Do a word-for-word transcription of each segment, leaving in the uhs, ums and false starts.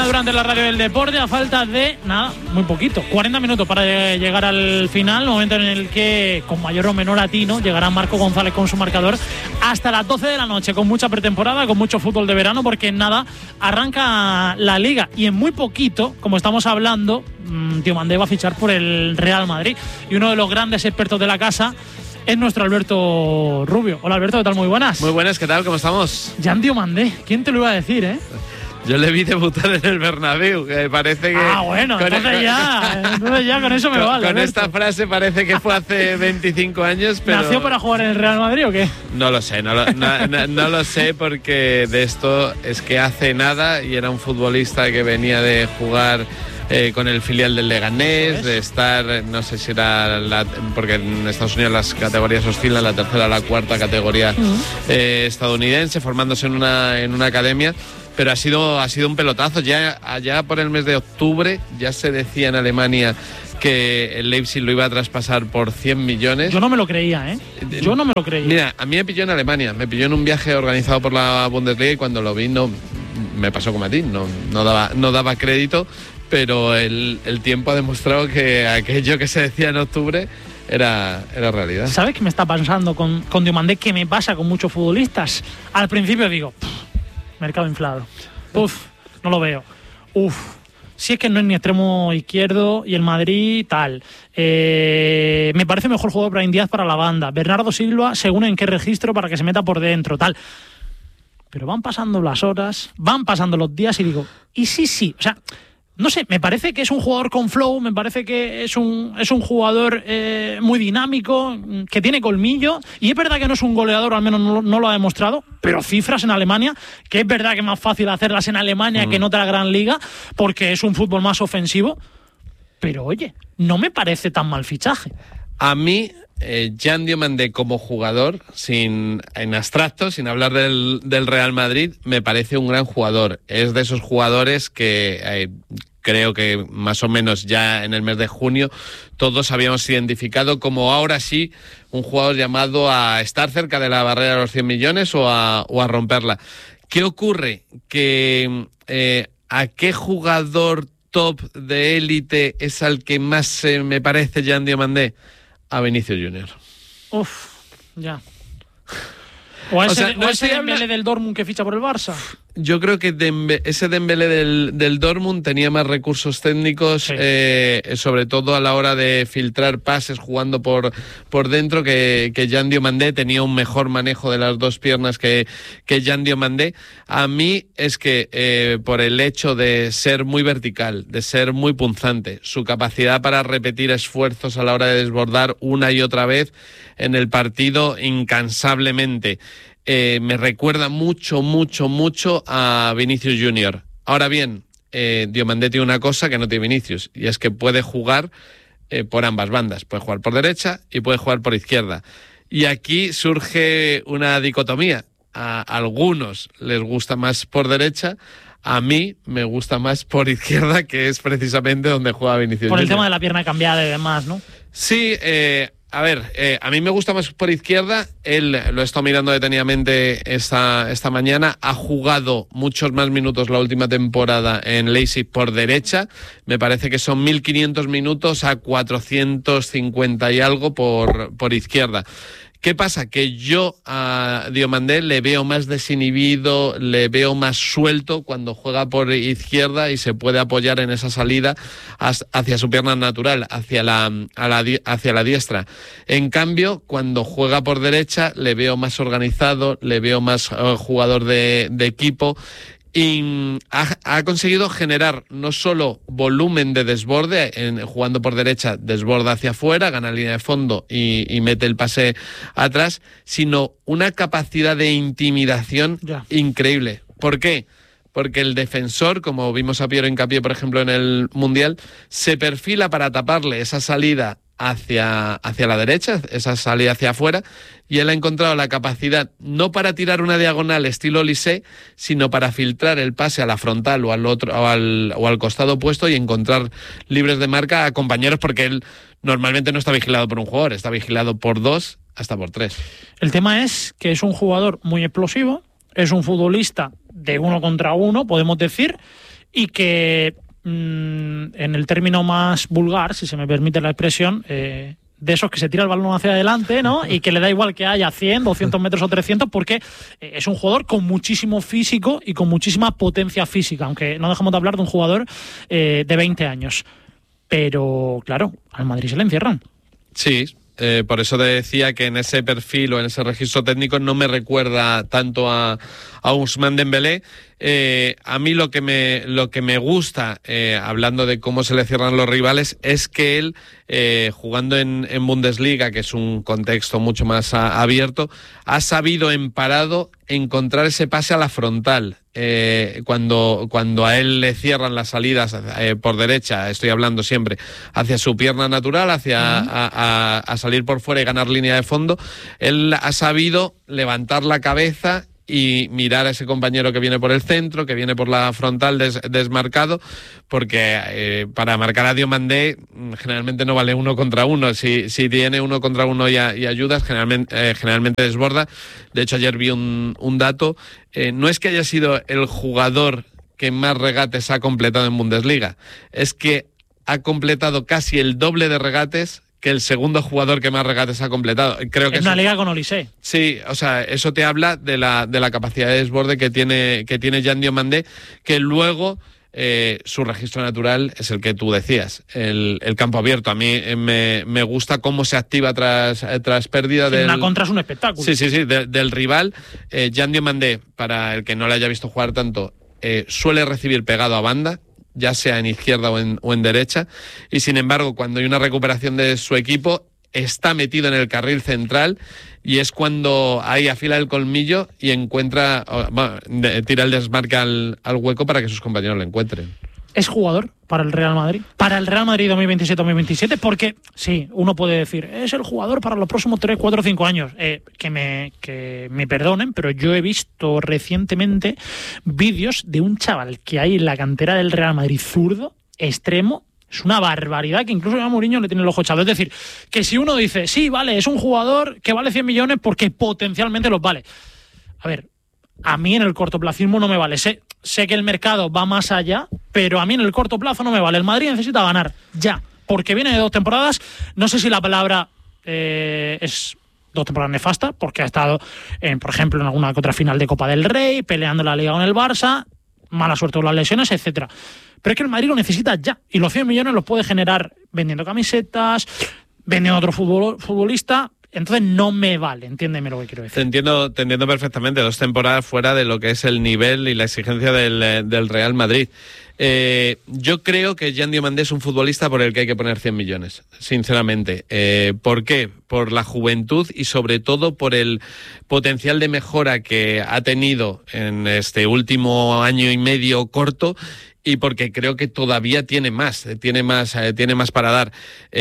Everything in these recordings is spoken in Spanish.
mañana durante la radio del deporte, a falta de, nada, muy poquito, cuarenta minutos para llegar al final, momento en el que, con mayor o menor atino, llegará Marco González con su marcador hasta las doce de la noche, con mucha pretemporada, con mucho fútbol de verano, porque en nada arranca la Liga, y en muy poquito, como estamos hablando, Diomandé va a fichar por el Real Madrid, y uno de los grandes expertos de la casa es nuestro Alberto Rubio. Hola Alberto, ¿qué tal? Muy buenas. Muy buenas, ¿qué tal? ¿Cómo estamos? Jan Diomandé, ¿quién te lo iba a decir, eh? Yo le vi debutar en el Bernabéu, que parece que... Ah, bueno, entonces el, ya, entonces ya con eso me con, vale. Con Alberto. Esta frase parece que fue hace veinticinco años, pero... ¿Nació para jugar en el Real Madrid o qué? No lo sé, no lo, no, no, no lo sé, porque de esto es que hace nada, y era un futbolista que venía de jugar... Eh, con el filial del Leganés, de estar, no sé si era la, porque en Estados Unidos las categorías oscilan, la tercera a la cuarta categoría uh-huh. eh, estadounidense, formándose en una en una academia, pero ha sido ha sido un pelotazo. Ya allá por el mes de octubre ya se decía en Alemania que el Leipzig lo iba a traspasar por cien millones. Yo no me lo creía, ¿eh? Yo no me lo creía. Mira, a mí me pilló en Alemania, me pilló en un viaje organizado por la Bundesliga, y cuando lo vi no me pasó como a ti, no no daba no daba crédito. Pero el, el tiempo ha demostrado que aquello que se decía en octubre era, era realidad. ¿Sabes qué me está pasando con, con Diomandé? ¿Qué me pasa con muchos futbolistas? Al principio digo, mercado inflado. Uf, no lo veo. Uf, si es que no es ni extremo izquierdo y el Madrid tal. Eh, me parece mejor jugador Brahim Díaz para la banda. Bernardo Silva, según en qué registro, para que se meta por dentro, tal. Pero van pasando las horas, van pasando los días y digo, ¿y sí, sí? O sea... No sé, me parece que es un jugador con flow, me parece que es un, es un jugador eh, muy dinámico, que tiene colmillo, y es verdad que no es un goleador, al menos no, no lo ha demostrado, pero cifras en Alemania, que es verdad que es más fácil hacerlas en Alemania mm. que en otra gran liga, porque es un fútbol más ofensivo, pero oye, no me parece tan mal fichaje. A mí... Eh, Jan Diomandé como jugador, sin en abstracto, sin hablar del, del Real Madrid, me parece un gran jugador. Es de esos jugadores que eh, creo que más o menos ya en el mes de junio todos habíamos identificado como ahora sí un jugador llamado a estar cerca de la barrera de los cien millones o a, o a romperla. ¿Qué ocurre? Que eh, ¿a qué jugador top de élite es al que más eh, me parece Jan Diomandé? A Vinicius Junior. Uf, ya. O ese, o sea, no o ese Dembélé habla... del Dortmund que ficha por el Barça. Yo creo que Dembe, ese Dembélé del, del Dortmund tenía más recursos técnicos, sí. eh, sobre todo a la hora de filtrar pases jugando por, por dentro, que, que Jan Diomandé tenía un mejor manejo de las dos piernas que, que Jan Diomandé. A mí es que eh, por el hecho de ser muy vertical, de ser muy punzante, su capacidad para repetir esfuerzos a la hora de desbordar una y otra vez en el partido incansablemente, Eh, me recuerda mucho, mucho, mucho a Vinicius Junior. Ahora bien, eh, Diomandé tiene una cosa que no tiene Vinicius, y es que puede jugar eh, por ambas bandas. Puede jugar por derecha y puede jugar por izquierda. Y aquí surge una dicotomía. A algunos les gusta más por derecha, a mí me gusta más por izquierda, que es precisamente donde juega Vinicius Por Junior. el tema de la pierna cambiada y demás, ¿no? Sí, eh... A ver, eh, a mí me gusta más por izquierda. Él lo he estado mirando detenidamente esta, esta mañana. Ha jugado muchos más minutos la última temporada en Leipzig por derecha. Me parece que son mil quinientos minutos a cuatrocientos cincuenta y algo por, por izquierda. ¿Qué pasa? Que yo a Diomandé le veo más desinhibido, le veo más suelto cuando juega por izquierda y se puede apoyar en esa salida hacia su pierna natural, hacia la, a la, hacia la diestra. En cambio, cuando juega por derecha, le veo más organizado, le veo más uh, jugador de, de equipo. Y ha, ha conseguido generar no solo volumen de desborde, en, jugando por derecha, desborda hacia afuera, gana línea de fondo y, y mete el pase atrás, sino una capacidad de intimidación yeah. increíble. ¿Por qué? Porque el defensor, como vimos a Piero Hincapié, por ejemplo, en el Mundial, se perfila para taparle esa salida hacia, hacia la derecha, esa salida hacia afuera, y él ha encontrado la capacidad no para tirar una diagonal estilo Olise, sino para filtrar el pase a la frontal o al otro o al, o al costado opuesto y encontrar libres de marca a compañeros, porque él normalmente no está vigilado por un jugador, está vigilado por dos hasta por tres. El tema es que es un jugador muy explosivo, es un futbolista de uno contra uno, podemos decir, y que, mmm, en el término más vulgar, si se me permite la expresión, eh, de esos que se tira el balón hacia adelante, ¿no? Y que le da igual que haya cien, doscientos metros o trescientos, porque es un jugador con muchísimo físico y con muchísima potencia física, aunque no dejamos de hablar de un jugador eh, de veinte años. Pero, claro, al Madrid se le encierran. Sí, eh, por eso te decía que en ese perfil o en ese registro técnico no me recuerda tanto a, a Ousmane Dembélé. Eh, a mí lo que me, lo que me gusta, eh, hablando de cómo se le cierran los rivales, es que él, eh, jugando en, en Bundesliga, que es un contexto mucho más a, abierto, ha sabido en parado encontrar ese pase a la frontal. Eh, cuando, cuando a él le cierran las salidas eh, por derecha, estoy hablando siempre, hacia su pierna natural, hacia uh-huh. a, a, a salir por fuera y ganar línea de fondo, él ha sabido levantar la cabeza y mirar a ese compañero que viene por el centro, que viene por la frontal des, desmarcado, porque eh, para marcar a Diomandé generalmente no vale uno contra uno. Si, si tiene uno contra uno y, a, y ayudas, generalmente, eh, generalmente desborda. De hecho, ayer vi un, un dato. Eh, no es que haya sido el jugador que más regates ha completado en Bundesliga, es que ha completado casi el doble de regates que el segundo jugador que más regates ha completado. Creo que es una eso, liga con Olise. Sí, o sea, eso te habla de la, de la capacidad de desborde que tiene, que tiene Jan Diomandé, que luego eh, su registro natural es el que tú decías, el, el campo abierto. A mí me, me gusta cómo se activa tras, tras pérdida sí, del... Una contra es un espectáculo. Sí, sí, sí, de, del rival. Eh, Jan Diomandé, para el que no le haya visto jugar tanto, eh, suele recibir pegado a banda, ya sea en izquierda o en, o en derecha, y sin embargo, cuando hay una recuperación de su equipo, está metido en el carril central, y es cuando ahí afila el colmillo y encuentra, bueno, tira el desmarque al, al hueco para que sus compañeros lo encuentren. ¿Es jugador para el Real Madrid? Para el Real Madrid dos mil veintisiete dos mil veintisiete, porque sí, uno puede decir, es el jugador para los próximos tres, cuatro, cinco años. Eh, que, me, que me perdonen, pero yo he visto recientemente vídeos de un chaval que hay en la cantera del Real Madrid, zurdo, extremo. Es una barbaridad que incluso a Mourinho le tiene el ojo echado. Es decir, que si uno dice, sí, vale, es un jugador que vale cien millones porque potencialmente los vale. A ver, a mí en el cortoplacismo no me vale. Sé, sé que el mercado va más allá, pero a mí en el corto plazo no me vale. El Madrid necesita ganar ya, porque viene de dos temporadas. No sé si la palabra eh, es dos temporadas nefastas, porque ha estado, en, por ejemplo, en alguna que otra final de Copa del Rey, peleando la Liga con el Barça, mala suerte con las lesiones, etcétera. Pero es que el Madrid lo necesita ya, y los cien millones los puede generar vendiendo camisetas, vendiendo a otro futbol, futbolista. Entonces no me vale, entiéndeme lo que quiero decir. Te entiendo, te entiendo perfectamente, dos temporadas fuera de lo que es el nivel y la exigencia del, del Real Madrid. Eh, yo creo que Jan Diomandé es un futbolista por el que hay que poner cien millones, sinceramente. Eh, ¿Por qué? Por la juventud y sobre todo por el potencial de mejora que ha tenido en este último año y medio corto, y porque creo que todavía tiene más, tiene más, eh, tiene más para dar.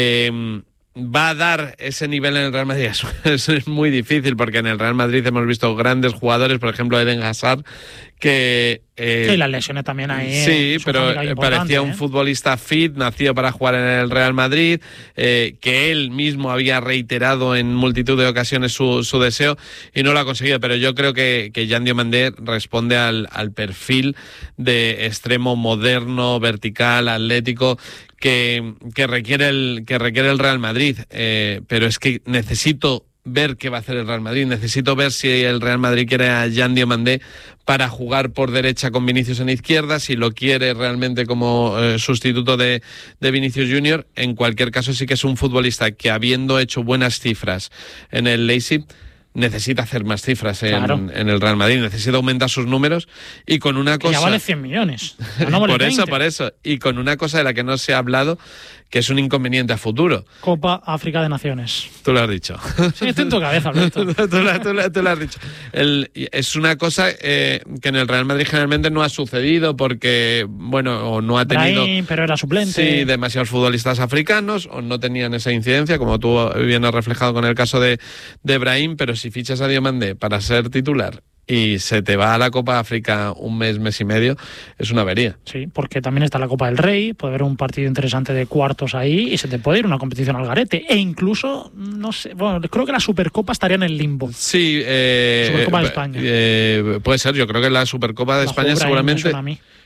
Eh, ¿Va a dar ese nivel en el Real Madrid? Eso, eso es muy difícil, porque en el Real Madrid hemos visto grandes jugadores, por ejemplo Eden Hazard, que... Eh, sí, las lesiones también ahí. Sí, eh, pero parecía ¿eh? un futbolista fit, nacido para jugar en el Real Madrid, eh, que él mismo había reiterado en multitud de ocasiones su, su deseo y no lo ha conseguido. Pero yo creo que, que Jan Diomandé responde al, al perfil de extremo moderno, vertical, atlético, que, que, requiere, el, que requiere el Real Madrid. Eh, pero es que necesito ver qué va a hacer el Real Madrid. Necesito ver si el Real Madrid quiere a Jan Diomandé para jugar por derecha con Vinicius en izquierda, si lo quiere realmente como eh, sustituto de, de Vinicius Junior. En cualquier caso, sí que es un futbolista que, habiendo hecho buenas cifras en el Leipzig, necesita hacer más cifras en, claro. en el Real Madrid, necesita aumentar sus números, y con una cosa... Que ya vale cien millones. No vale por veinte. eso, por eso. Y con una cosa de la que no se ha hablado, que es un inconveniente a futuro. Copa África de Naciones. Tú lo has dicho. Sí, estoy en tu cabeza, Alberto. tú, tú, lo, tú, lo, tú lo has dicho. El, es una cosa eh, que en el Real Madrid generalmente no ha sucedido porque, bueno, o no ha tenido... Brahim, pero era suplente. Sí, demasiados futbolistas africanos, o no tenían esa incidencia, como tú bien has reflejado con el caso de, de Brahim. Pero si fichas a Diomandé para ser titular y se te va a la Copa África un mes, mes y medio, es una avería. Sí, porque también está la Copa del Rey, puede haber un partido interesante de cuartos ahí y se te puede ir una competición al garete. E incluso, no sé, bueno, creo que la Supercopa estaría en el limbo. Sí, eh, Supercopa de España. Eh, puede ser, yo creo que la Supercopa de la España seguramente... A mí.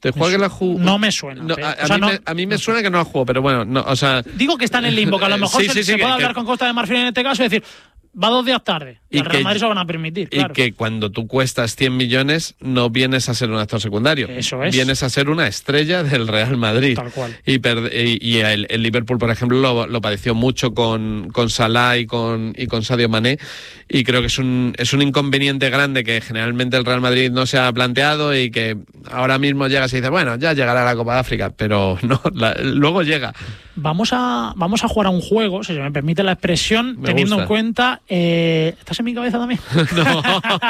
¿Te juega que la jugó? No me suena. No, pero, a, o a sea, mí no, me, a mí me suena que no la jugó, pero bueno, no, o sea... Digo que está en el limbo, que a lo mejor sí, se, sí, sí, se que, puede que, hablar con Costa de Marfil en este caso y decir, va dos días tarde. Y el Real que, Madrid se lo van a permitir, y claro. que cuando tú cuestas cien millones no vienes a ser un actor secundario. Eso es. Vienes a ser una estrella del Real Madrid. Tal cual. Y, per, y, y el, el Liverpool, por ejemplo, lo, lo padeció mucho con, con Salah y con, y con Sadio Mané. Y creo que es un, es un inconveniente grande que generalmente el Real Madrid no se ha planteado y que ahora mismo llega y dice, bueno, ya llegará la Copa de África, pero no, la, luego llega. Vamos a, vamos a jugar a un juego, si se me permite la expresión, Me teniendo gusta. en cuenta... Eh, ¿Estás en mi cabeza también? No.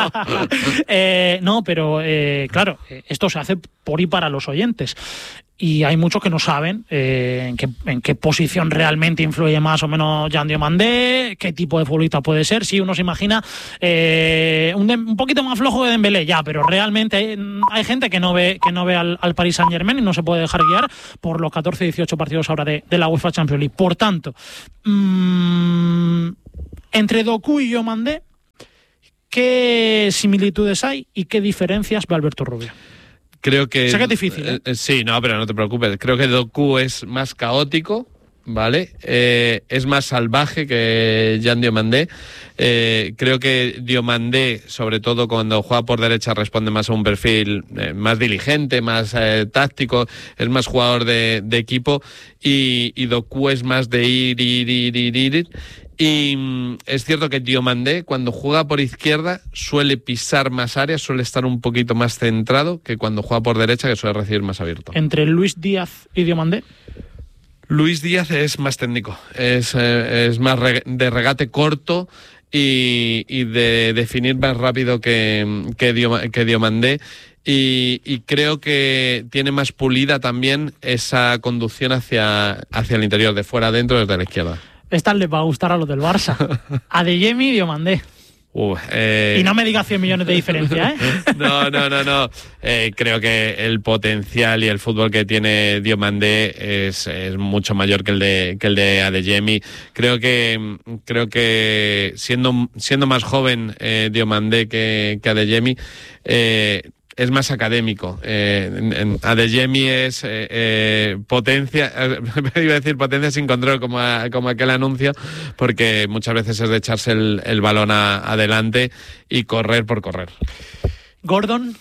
eh, no, pero eh, claro, esto se hace por y para los oyentes. Y hay muchos que no saben eh, en, qué, en qué posición realmente influye más o menos Jan Diomandé, qué tipo de futbolista puede ser. Si uno se imagina eh, un, de, un poquito más flojo de Dembélé, ya, pero realmente hay, hay gente que no ve, que no ve al, al Paris Saint-Germain y no se puede dejar guiar por los catorce dieciocho partidos ahora de, de la UEFA Champions League. Por tanto, mmm, entre Doku y Diomandé, ¿qué similitudes hay y qué diferencias ve Alberto Rubio? Creo que... Sé que es difícil, ¿eh? Eh, sí, no, pero no te preocupes. Creo que Doku es más caótico, ¿vale? Eh, es más salvaje que Jan Diomandé. Eh, creo que Diomandé, sobre todo cuando juega por derecha, responde más a un perfil eh, más diligente, más eh, táctico, es más jugador de, de equipo, y, y Doku es más de ir, ir, ir, ir, ir. Y mm, es cierto que Diomandé, cuando juega por izquierda, suele pisar más áreas, suele estar un poquito más centrado que cuando juega por derecha, que suele recibir más abierto. Entre Luis Díaz y Diomandé. Luis Díaz es más técnico, es, eh, es más re, de regate corto y, y de definir más rápido que, que, Dioma, que Diomandé. Y, y creo que tiene más pulida también esa conducción hacia, hacia el interior, de fuera adentro, desde la izquierda. Esta les va a gustar a los del Barça. Adeyemi y Diomandé. Uh, eh... Y no me digas cien millones de diferencia, ¿eh? No, no, no, no. Eh, creo que el potencial y el fútbol que tiene Diomandé es, es mucho mayor que el de que el de Adeyemi. Creo que creo que siendo siendo más joven eh, Diomandé que, que Adeyemi, eh, es más académico. Eh, en, en Adeyemi es eh, eh, potencia, eh, iba a decir potencia sin control, como, a, como aquel anuncio, porque muchas veces es de echarse el, el balón a, adelante y correr por correr. Gordon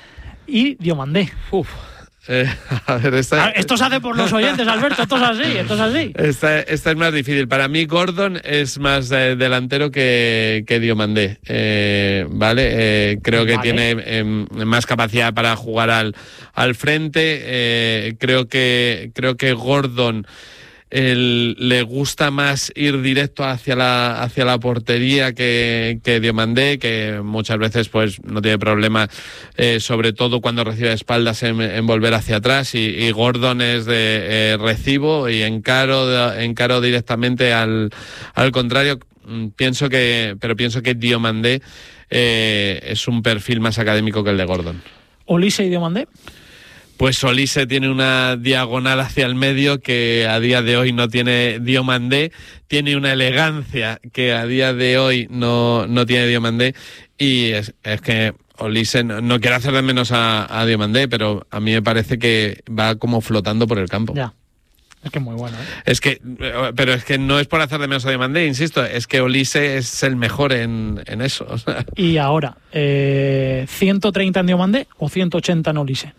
y Diomandé. Uf. Eh, a ver, esta, esto se hace por los oyentes, Alberto, esto es así, esto es así. Esta, esta es más difícil. Para mí Gordon es más eh, delantero que, que Diomandé, eh, ¿vale? Eh, creo que vale. tiene eh, más capacidad para jugar al, al frente. Eh, creo que creo que Gordon El, le gusta más ir directo hacia la hacia la portería que, que Diomandé, que muchas veces pues no tiene problema, eh, sobre todo cuando recibe espaldas, en, en volver hacia atrás, y, y Gordon es de eh, recibo y encaro de, encaro directamente al, al contrario. Pienso que pero pienso que Diomandé eh, es un perfil más académico que el de Gordon. ¿Olise y Diomandé? Pues Olise tiene una diagonal hacia el medio que a día de hoy no tiene Diomandé, tiene una elegancia que a día de hoy no, no tiene Diomandé, y es, es que Olise, no, no quiero hacer de menos a, a Diomandé, pero a mí me parece que va como flotando por el campo. Ya. Es que es muy bueno, ¿eh? Es que, pero es que no es por hacer de menos a Diomandé, insisto, es que Olise es el mejor en, en eso. O sea. Y ahora, eh, ¿ciento treinta en Diomandé o ciento ochenta en Olise?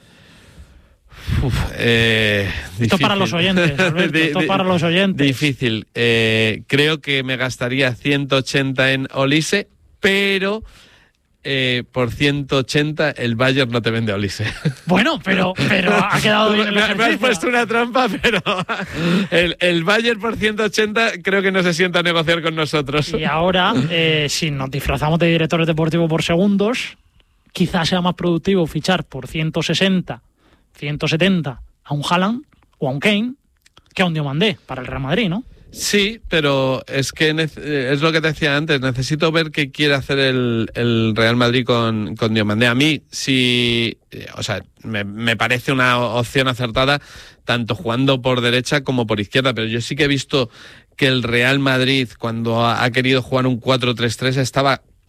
Uf, eh, esto para los oyentes, Alberto, esto di, di, para los oyentes. Difícil. Eh, creo que me gastaría ciento ochenta en Olise, pero eh, por ciento ochenta el Bayern no te vende a Olise. Bueno, pero, pero ha quedado bien el ejercicio. Me has puesto una trampa, pero el, el Bayern por ciento ochenta creo que no se sienta a negociar con nosotros. Y ahora, eh, si nos disfrazamos de directores deportivos por segundos, quizás sea más productivo fichar por ciento sesenta, ciento setenta a un Haaland o a un Kane que a un Diomandé para el Real Madrid, ¿no? Sí, pero es que es lo que te decía antes, necesito ver qué quiere hacer el, el Real Madrid con, con Diomandé. A mí, sí, o sea, me, me parece una opción acertada tanto jugando por derecha como por izquierda, pero yo sí que he visto que el Real Madrid, cuando ha, ha querido jugar un cuatro tres tres, estaba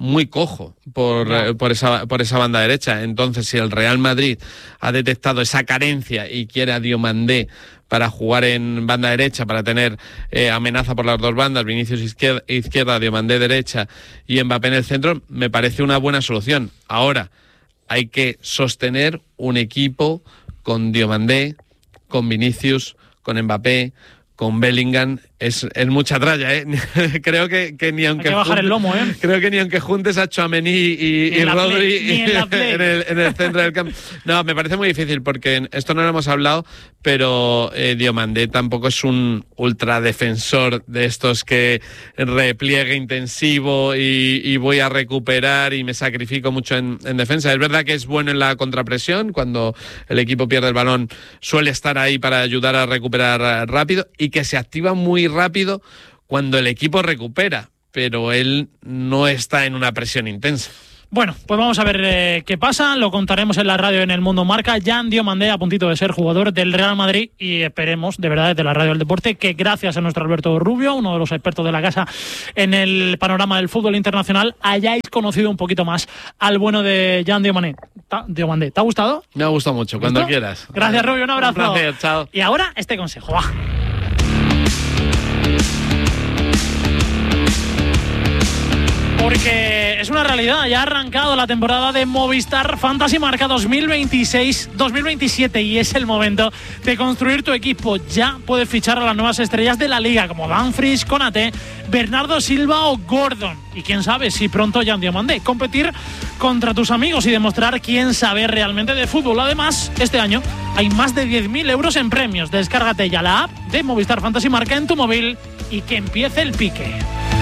muy cojo por, no. eh, por, esa, por esa banda derecha. Entonces, si el Real Madrid ha detectado esa carencia y quiere a Diomandé para jugar en banda derecha, para tener eh, amenaza por las dos bandas, Vinicius izquierda, izquierda, Diomandé derecha y Mbappé en el centro, me parece una buena solución. Ahora, hay que sostener un equipo con Diomandé, con Vinicius, con Mbappé, con Bellingham. Es, es mucha tralla, ¿eh? creo que, que ni aunque hay que bajar junte, el lomo, ¿eh? Creo que ni aunque juntes a Tchouaméni y, y Rodri en, en, el, en el centro del campo. No, me parece muy difícil porque esto no lo hemos hablado, pero eh, Diomandé tampoco es un ultradefensor de estos que repliegue intensivo y, y voy a recuperar y me sacrifico mucho en, en defensa. Es verdad que es bueno en la contrapresión, cuando el equipo pierde el balón suele estar ahí para ayudar a recuperar rápido, y que se activa muy rápido cuando el equipo recupera, pero él no está en una presión intensa. Bueno, pues vamos a ver eh, qué pasa, lo contaremos en la radio en El Mundo Marca. Jan Diomandé a puntito de ser jugador del Real Madrid, y esperemos, de verdad, desde la radio del deporte, que gracias a nuestro Alberto Rubio, uno de los expertos de la casa en el panorama del fútbol internacional, hayáis conocido un poquito más al bueno de Jan Diomandé. Diomandé. ¿Te ha gustado? Me ha gustado mucho, cuando ¿Listo? Quieras. Gracias, Rubio, un abrazo. Un placer, chao. Y ahora este consejo, va. Porque es una realidad, ya ha arrancado la temporada de Movistar Fantasy Marca dos mil veintiséis dos mil veintisiete y es el momento de construir tu equipo. Ya puedes fichar a las nuevas estrellas de la liga como Dumfries, Konate, Bernardo Silva o Gordon. Y quién sabe si pronto Jan Diomandé. Competir contra tus amigos y demostrar quién sabe realmente de fútbol. Además, este año hay más de diez mil euros en premios. Descárgate ya la app de Movistar Fantasy Marca en tu móvil y que empiece el pique.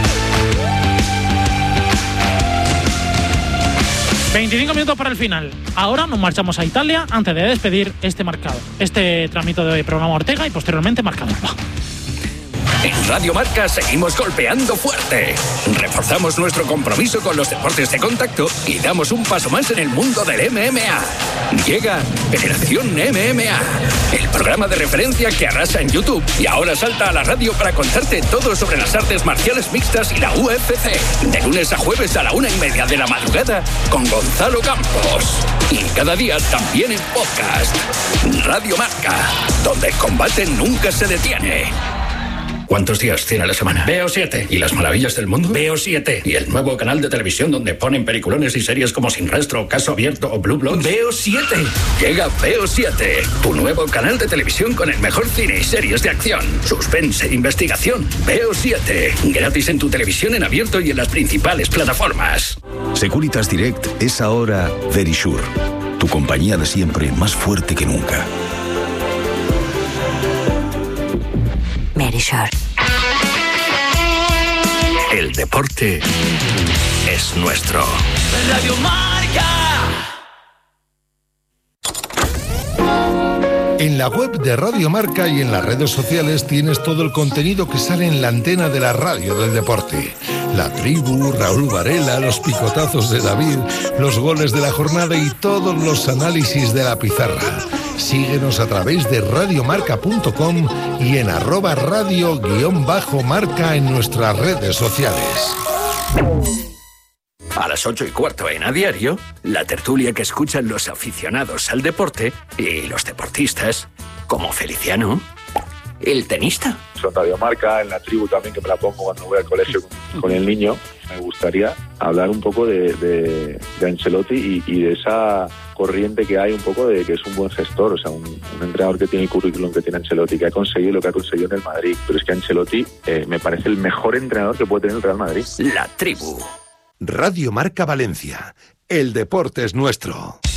veinticinco minutos para el final. Ahora nos marchamos a Italia antes de despedir este marcado. Este trámite de programa Ortega y posteriormente marcador. En Radio Marca seguimos golpeando fuerte. Reforzamos nuestro compromiso con los deportes de contacto y damos un paso más en el mundo del M M A. Llega Federación M M A, el programa de referencia que arrasa en YouTube y ahora salta a la radio para contarte todo sobre las artes marciales mixtas y la U F C. De lunes a jueves a la una y media de la madrugada con Gonzalo Campos. Y cada día también en podcast. Radio Marca, donde el combate nunca se detiene. ¿Cuántos días tiene la semana? Veo siete. ¿Y las maravillas del mundo? Veo siete. ¿Y el nuevo canal de televisión donde ponen peliculones y series como Sin Rastro, Caso Abierto o Blue Bloods? Veo siete. Llega Veo siete, tu nuevo canal de televisión con el mejor cine y series de acción, suspense e investigación. Veo siete. Gratis en tu televisión en abierto y en las principales plataformas. Securitas Direct es ahora Verisure, tu compañía de siempre más fuerte que nunca. Verisure. El deporte es nuestro. Radio Marca. En la web de Radio Marca y en las redes sociales tienes todo el contenido que sale en la antena de la radio del deporte. La tribu, Raúl Varela, los picotazos de David, los goles de la jornada y todos los análisis de la pizarra. Síguenos a través de radiomarca punto com y en arroba radio guión bajo marca en nuestras redes sociales. A las ocho y cuarto en A Diario, la tertulia que escuchan los aficionados al deporte y los deportistas, como Feliciano, el tenista. Son Radio Marca, en la tribu también, que me la pongo cuando voy al colegio con, con el niño. Me gustaría hablar un poco de, de, de Ancelotti y, y de esa corriente que hay un poco de que es un buen gestor, o sea, un, un entrenador que tiene el currículum que tiene Ancelotti, que ha conseguido lo que ha conseguido en el Madrid. Pero es que Ancelotti eh, me parece el mejor entrenador que puede tener el Real Madrid. La tribu. Radio Marca Valencia. El deporte es nuestro.